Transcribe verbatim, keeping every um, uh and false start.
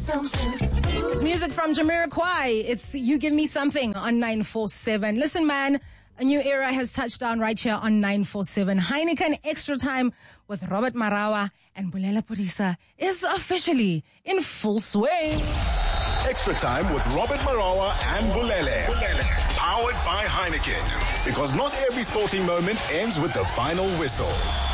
It's music from Jamiroquai. It's You Give Me Something on nine four seven. Listen, man, a new era has touched down right here on nine four seven. Heineken Extra Time with Robert Marawa and Bulela Purisa is officially in full swing. Extra Time with Robert Marawa and Bulele. Powered by Heineken. Because not every sporting moment ends with the final whistle.